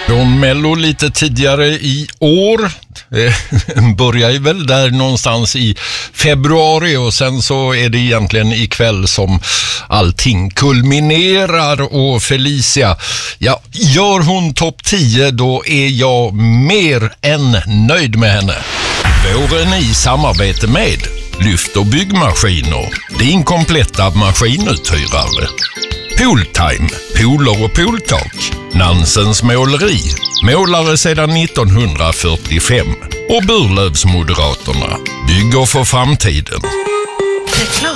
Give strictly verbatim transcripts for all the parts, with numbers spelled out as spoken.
Från Mello lite tidigare i år. Det börjar ju väl där någonstans i februari och sen så är det egentligen ikväll som allting kulminerar. Och Felicia, ja, gör hon topp tio då är jag mer än nöjd med henne. Våren i samarbete med Lyft och byggmaskiner, din kompletta maskinuthyrare. Pooltime, pooler och pooltak. Nansens måleri, målare sedan nittonhundrafyrtiofem. Och Burlövsmoderaterna, bygger för framtiden. Reklam.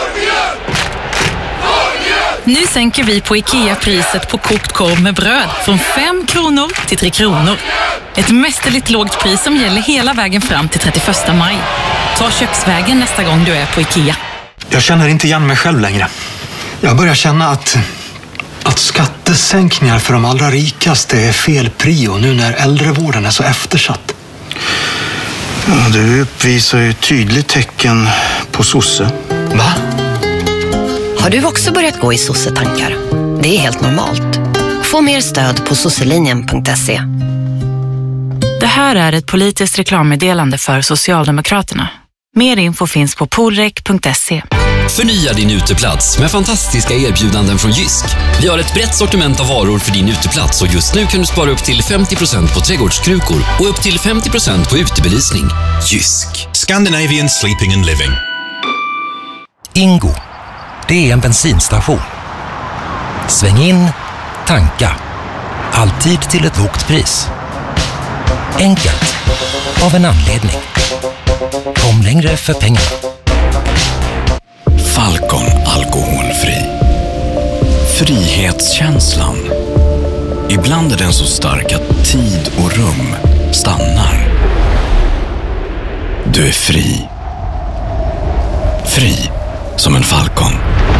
Nu sänker vi på IKEA priset på kokt korv med bröd från fem kronor till tre kronor. Ett mästerligt lågt pris som gäller hela vägen fram till trettioförsta maj. Ta köksvägen nästa gång du är på IKEA. Jag känner inte igen mig själv längre. Jag börjar känna att, att skattesänkningar för de allra rikaste är fel prio nu när äldrevården är så eftersatt. Ja, du uppvisar ju tydligt tecken på sosse. Va? Har du också börjat gå i sossetankar? Det är helt normalt. Få mer stöd på sosselinjen punkt se. Det här är ett politiskt reklammeddelande för Socialdemokraterna. Mer info finns på poolrek punkt se. Förnya din uteplats med fantastiska erbjudanden från Jysk. Vi har ett brett sortiment av varor för din uteplats och just nu kan du spara upp till femtio procent på trädgårdskrukor och upp till femtio procent på utebelysning. Jysk. Scandinavian Sleeping and Living. Ingo, det är en bensinstation. Sväng in, tanka. Alltid till ett lågt pris. Enkelt, av en anledning. Kom längre för pengarna. Falcon alkoholfri. Frihetskänslan. Ibland är den så stark att tid och rum stannar. Du är fri. Fri som en falcon.